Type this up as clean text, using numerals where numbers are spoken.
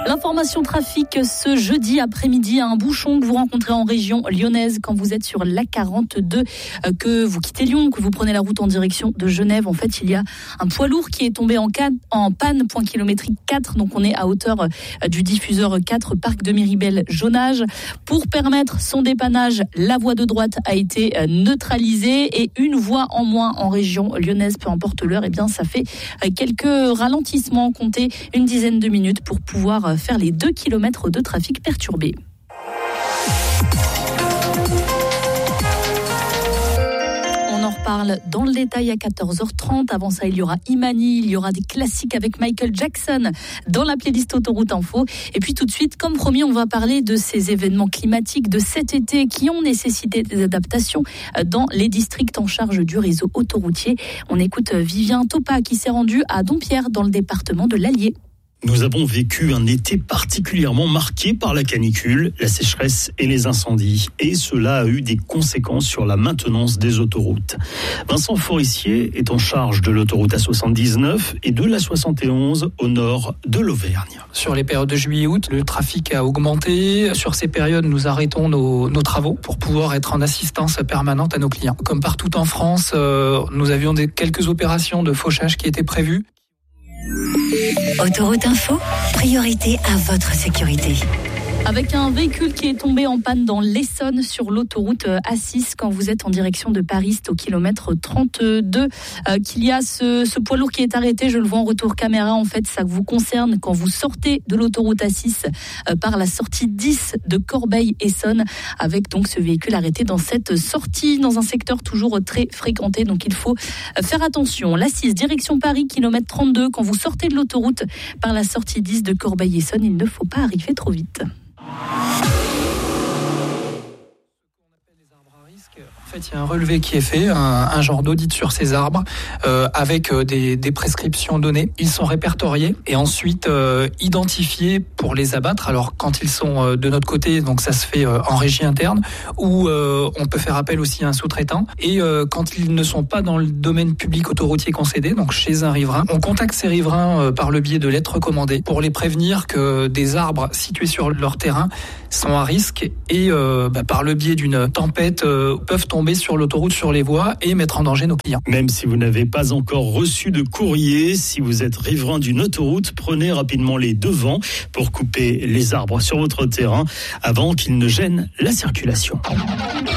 L'information trafic ce jeudi après-midi, un bouchon que vous rencontrez en région lyonnaise quand vous êtes sur l'A42, que vous quittez Lyon, que vous prenez la route en direction de Genève. En fait, il y a un poids lourd qui est tombé en panne, point kilométrique 4. Donc on est à hauteur du diffuseur 4, parc de Miribel-Jonage. Pour permettre son dépannage, la voie de droite a été neutralisée et une voie en moins en région lyonnaise, peu importe l'heure, ça fait quelques ralentissements. Comptez une dizaine de minutes pour pouvoir faire les 2 km de trafic perturbé. On en reparle dans le détail à 14h30. Avant ça, il y aura Imani, il y aura des classiques avec Michael Jackson dans la playlist Autoroute Info. Et puis tout de suite, comme promis, on va parler de ces événements climatiques de cet été qui ont nécessité des adaptations dans les districts en charge du réseau autoroutier. On écoute Vivien Topa qui s'est rendu à Dompierre dans le département de l'Allier. Nous avons vécu un été particulièrement marqué par la canicule, la sécheresse et les incendies. Et cela a eu des conséquences sur la maintenance des autoroutes. Vincent Forissier est en charge de l'autoroute A79 et de la 71 au nord de l'Auvergne. Sur les périodes de juillet et août, le trafic a augmenté. Sur ces périodes, nous arrêtons nos travaux pour pouvoir être en assistance permanente à nos clients. Comme partout en France, nous avions quelques opérations de fauchage qui étaient prévues. Autoroute Info, priorité à votre sécurité. Avec un véhicule qui est tombé en panne dans l'Essonne sur l'autoroute A6 quand vous êtes en direction de Paris, c'est au kilomètre 32 qu'il y a ce poids lourd qui est arrêté. Je le vois en retour caméra. En fait, ça vous concerne quand vous sortez de l'autoroute A6 par la sortie 10 de Corbeil-Essonne, avec donc ce véhicule arrêté dans cette sortie, dans un secteur toujours très fréquenté. Donc il faut faire attention. L'A6 direction Paris, kilomètre 32, quand vous sortez de l'autoroute par la sortie 10 de Corbeil-Essonne, il ne faut pas arriver trop vite. En fait, il y a un relevé qui est fait, un genre d'audit sur ces arbres avec des prescriptions données. Ils sont répertoriés et ensuite identifiés pour les abattre. Alors, quand ils sont de notre côté, donc ça se fait en régie interne, ou on peut faire appel aussi à un sous-traitant. Et quand ils ne sont pas dans le domaine public autoroutier concédé, donc chez un riverain, on contacte ces riverains par le biais de lettres recommandées pour les prévenir que des arbres situés sur leur terrain sont à risque et par le biais d'une tempête peuvent tomber sur l'autoroute, sur les voies et mettre en danger nos clients. Même si vous n'avez pas encore reçu de courrier, si vous êtes riverain d'une autoroute, prenez rapidement les devants pour couper les arbres sur votre terrain avant qu'ils ne gênent la circulation.